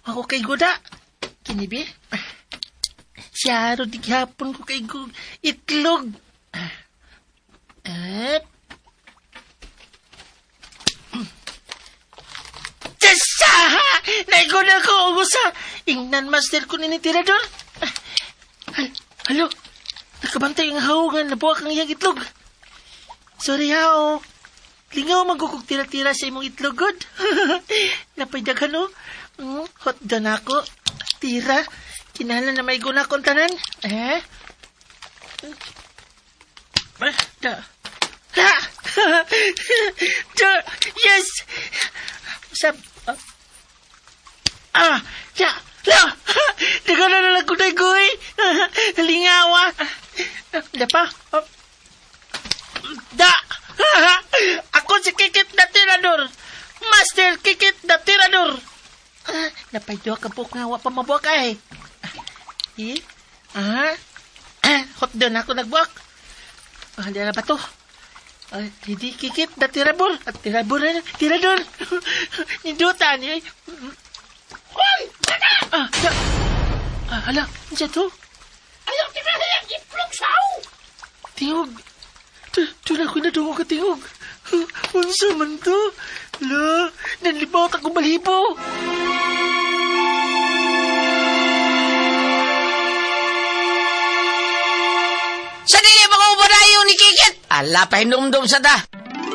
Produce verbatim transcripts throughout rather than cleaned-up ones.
ako kay Guda. Kinibi? Siyaro di hapon ko kay Gug itlog. At... Tessa! Naiguda ko, ugusa! Ingnan master ko ninitirador. Halo, nakabantay ang hawungan na buwak ang iyang itlog. Sorry hao. Lingaw magkukog tira-tira sa imong itlog, God. Napaydagan o. Mm, hot doon ako. Tira. Kinahanglan na may guna kong tanan. Eh? Ah, da. Ha! Da. Yes! Sab... Uh, ah! Ya! La! Daga na nalang ko na goy. Lingawa. Da pa? Oh. Da! Ako si Kikit na Tirador. Master Kikit na Tirador. Ah, napaydo ka po nga pa mabuak ay. Eh? Ah? Ah, hot doon ako nagbuak. Ah, di na ba to? Ah, hindi Kikit na Tirador. At Tirador na Tirador. Nindutan eh. Hoy! Ah, da. Ah, hala, siya to? Ayaw tinahiyang itlog sao! Tingog. Doon ako na doon ka tingog. Unsa man to? La, nanlibaw ako balibo. Sa dili mga ubadayo ni Kikit! Ala, pahinumdum sa da!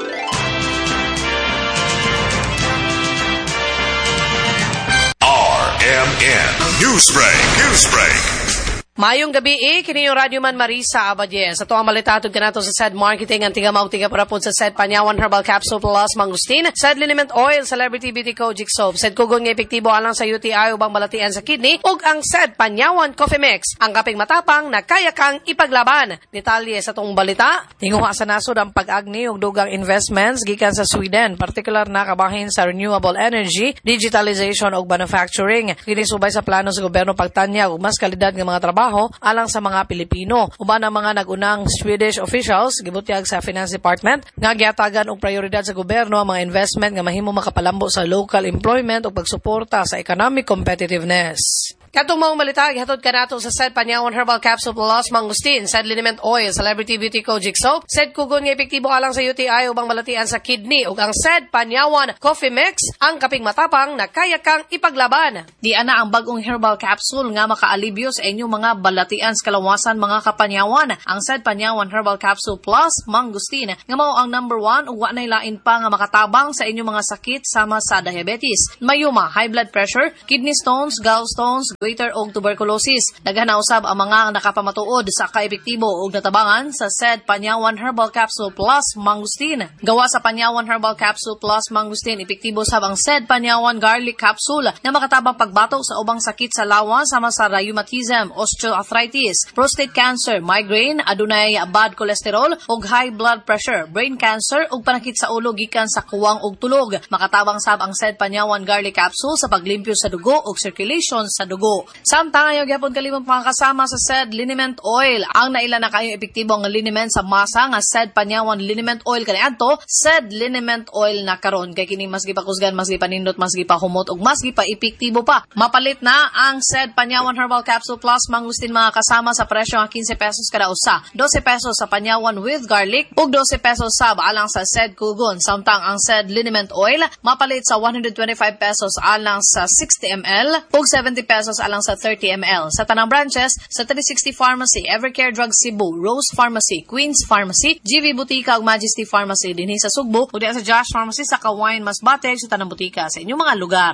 R M N Newsbreak, Newsbreak. Mayong gabi eh, kini yung Radio Man Marisa Abadien. Sa tuwang malitatod ka nato sa S E D Marketing, ang tiga mautiga para po sa S E D Panyawan Herbal Capsule Plus Mangustin, S E D Liniment Oil, Celebrity Beauty Kojic Soap, S E D Kugon nga epektibo alang sa U T I ubang balatian sa kidney, ug ang S E D Panyawan Coffee Mix, ang kaping matapang na kaya kang ipaglaban. Detalye sa tong balita, tinguha sa nasod ang pag-agni ug dugang investments gikan sa Sweden, partikular na kabahin sa renewable energy, digitalization ug manufacturing. Kini subay sa plano sa gobyerno pagtanya ug mas kalidad nga mga trabaho alang sa mga Pilipino. Uban ang mga nagunang Swedish officials gibutyag sa Finance Department nga giatagan og prioridad sa gobyerno ang mga investment nga mahimo makapalambo sa local employment ug pagsuporta sa economic competitiveness. Katong mga malita, gihatod ka nato sa S E D Panyawan Herbal Capsule Plus Mangustin, S E D Liniment Oil, Celebrity Beauty Kojic Soap, S E D Kugon nga epektibo alang sa U T I ubang balatian sa kidney, ug ang S E D Panyawan Coffee Mix, ang kaping matapang na kaya kang ipaglaban. Di ana ang bagong herbal capsule nga makaalibyo sa inyong mga balatian sa kalawasan mga kapanyawan. Ang S E D Panyawan Herbal Capsule Plus Mangustin, nga mao ang number one ug wa nay lain pa nga makatabang sa inyong mga sakit sama sa diabetes, mayuma, high blood pressure, kidney stones, gallstones, goiter og tuberculosis. Daghan na usab ang mga nakapamatuod sa kaepektibo og natabangan sa S E D Panyawan Herbal Capsule Plus Mangustin. Gawa sa Panyawan Herbal Capsule Plus Mangustin, epektibo sab ang S E D Panyawan Garlic Capsule na makatabang pagbatok sa ubang sakit sa lawas sama sa rheumatism, osteoarthritis, prostate cancer, migraine, adunay bad cholesterol ug high blood pressure, brain cancer ug panakit sa ulo gikan sa kuwang ug tulog. Makatabang sab ang S E D Panyawan Garlic Capsule sa paglimpyo sa dugo ug circulation sa dugo. Samtang ayaw gyapon kalimang mga kasama sa S E D Liniment Oil. Ang naila na kayo epektibo ang liniment sa masa nga S E D Panyawan Liniment Oil kaniadto, S E D Liniment Oil na karon kay kini mas gipakusgan, mas gipanindot, mas gipahumot ug mas gipa-epektibo pa. Mapalit na ang S E D Panyawan Herbal Capsule Plus Mangustin mga kasama sa presyo nga fifteen pesos kada usa. twelve pesos sa Panyawan with garlic ug twelve pesos sab alang sa S E D Kugon. Samtang ang S E D Liniment Oil mapalit sa one hundred twenty-five pesos alang sa sixty milliliters ug seventy pesos alang sa thirty milliliters. Sa tanang branches, sa three sixty Pharmacy, Evercare Drug Cebu, Rose Pharmacy, Queens Pharmacy, G V Butika ug Majesty Pharmacy dinhi sa Sugbo ug sa Josh Pharmacy sa Kawayan Masbate sa tanang butika sa inyong mga lugar.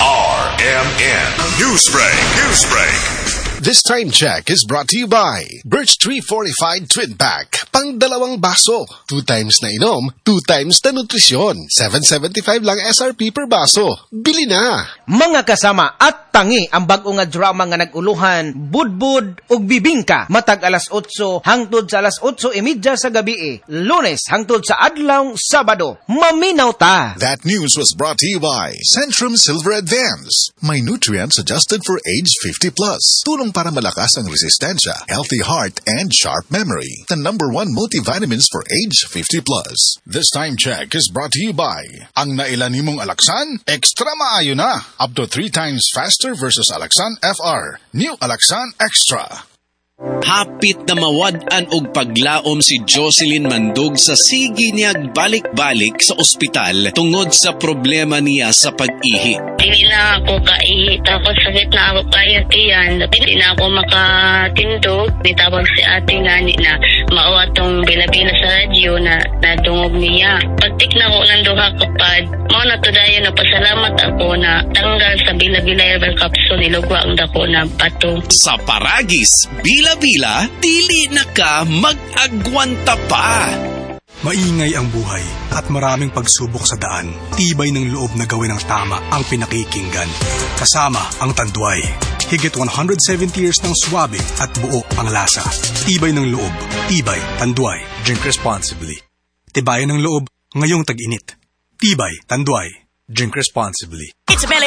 R M N Newsbreak, Newsbreak. This time check is brought to you by Birch Tree Fortified Twin Pack. Pang dalawang baso. Two times na inom, two times na nutrisyon. seven seventy-five lang S R P per baso. Bili na! Mga kasama at tangi ang bag-o nga drama nga naguluhan, budbud ug bibingka matag alas otso hangtod sa alas otso e media sa gabi e. Lunes hangtod sa adlaw Sabado. Maminaw ta! That news was brought to you by Centrum Silver Advance. May nutrients adjusted for age fifty plus. Tulong para malakas ang resistensya, healthy heart, and sharp memory. The number one multivitamins for age fifty plus. This time check is brought to you by ang nailan nimong alaksan, extra maayo na. Up to three times faster Monster versus. Alaxan F R. New Alaxan Extra. Hapit na mawad-an og paglaom si Jocelyn Mandog sa sige niya balik-balik sa ospital tungod sa problema niya sa pag-ihi. Hindi na ako kaihi, tapos sakit na ako kaya tiyan. Hindi na ako makatindog. Nitawag si ate nga ni na mauwa tong bila-bila sa radyo na nadungog niya. Pagtik na ko ng duha kapad, mo na to dayo na pasalamat ako na tanggal sa bila-bila herbal capsule nilugwa ang dako na bato. Sa Paragis, bila-bila, dili na ka mag-agwanta pa. Maingay ang buhay at maraming pagsubok sa daan. Tibay ng loob na gawin ang tama ang pinakikinggan. Kasama ang Tanduay. Higit one hundred seventy years ng swabe at buo ang lasa. Tibay ng loob. Tibay, Tanduay. Drink responsibly. Tibayan ng loob ngayong tag-init. Tibay, Tanduay. Drink responsibly. It's a belly